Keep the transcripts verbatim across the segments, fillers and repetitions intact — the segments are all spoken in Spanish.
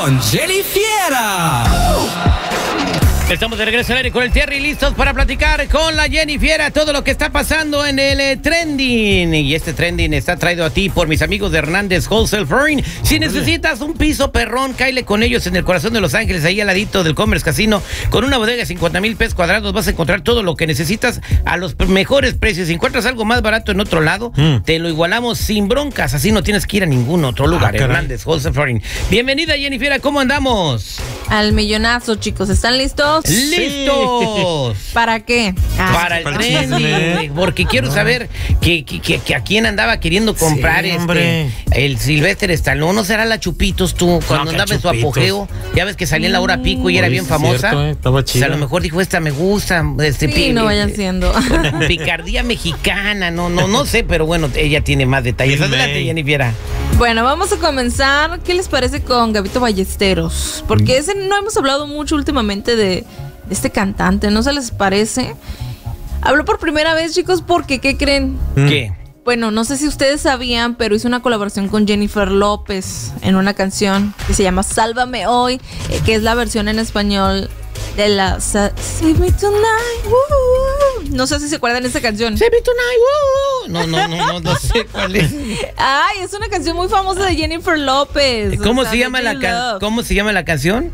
con Jenny Fiera. Estamos de regreso al aire con el Terry, listos para platicar con la Jenny Fiera todo lo que está pasando en el eh, trending. Y este trending está traído a ti por mis amigos de Hernández Wholesale Flooring. Si necesitas un piso perrón, cáile con ellos en el corazón de Los Ángeles, ahí al ladito del Commerce Casino, con una bodega de cincuenta mil pies cuadrados. Vas a encontrar todo lo que necesitas a los mejores precios. Si encuentras algo más barato en otro lado, mm. te lo igualamos sin broncas. Así no tienes que ir a ningún otro lugar. Ah, Hernández Wholesale Flooring. Bienvenida, Jenny Fiera, ¿cómo andamos? Al millonazo, chicos. ¿Están listos? ¡Listos! ¿Para qué? Ah, para el trending, porque quiero saber que, que, que, que a quién andaba queriendo comprar sí, este el Sylvester Stallone. ¿No será la Chupitos tú? Cuando no, andaba en su apogeo, ya ves que salía en la hora pico y era bien famosa. Cierto, eh, estaba chida. O sea, a lo mejor dijo, esta me gusta. Este, sí, no vayan siendo. Picardía mexicana, no, no, no sé, pero bueno, ella tiene más detalles. Adelante, Jenny Fiera. Bueno, vamos a comenzar. ¿Qué les parece con Gabito Ballesteros? Porque ese no hemos hablado mucho últimamente de este cantante, ¿no se les parece? Habló por primera vez, chicos, porque ¿qué creen? ¿Qué? Bueno, no sé si ustedes sabían, pero hizo una colaboración con Jennifer López en una canción que se llama Sálvame Hoy, eh, que es la versión en español de la Save Me Tonight. Woo. No sé si se acuerdan de esta canción. Save Me Tonight. Woo. No, no, no, no, no sé cuál es. Ay, es una canción muy famosa de Jennifer López. ¿Cómo, o sea, se, llama la can- ¿Cómo se llama la canción?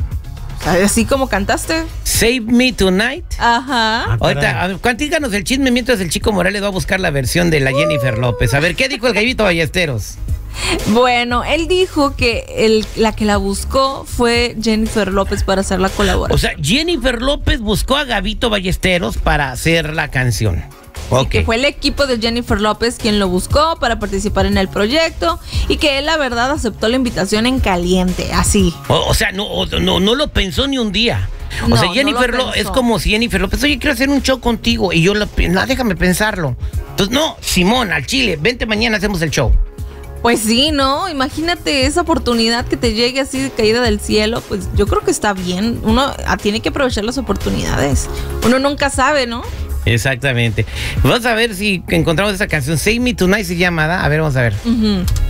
Así como cantaste. Save Me Tonight. Ajá. Ahorita, cuantíganos el chisme mientras el Chico Morales va a buscar la versión de la Jennifer López. A ver, ¿qué dijo el Gabito Ballesteros? Bueno, él dijo que el, la que la buscó fue Jennifer López para hacer la colaboración. O sea, Jennifer López buscó a Gabito Ballesteros para hacer la canción. Okay. Que fue el equipo de Jennifer López quien lo buscó para participar en el proyecto y que él la verdad aceptó la invitación en caliente, así. O, o sea, no, no, no lo pensó ni un día. O no, sea, Jennifer no López es como si Jennifer López, oye, quiero hacer un show contigo. Y yo, lo, no, déjame pensarlo. Entonces, no, Simón, al Chile, vente mañana, hacemos el show. Pues sí, ¿no? Imagínate esa oportunidad que te llegue así de caída del cielo. Pues yo creo que está bien. Uno tiene que aprovechar las oportunidades. Uno nunca sabe, ¿no? Exactamente. Vamos a ver si encontramos esa canción. Save Me Tonight se llama, ¿da? A ver, vamos a ver. Uh-huh.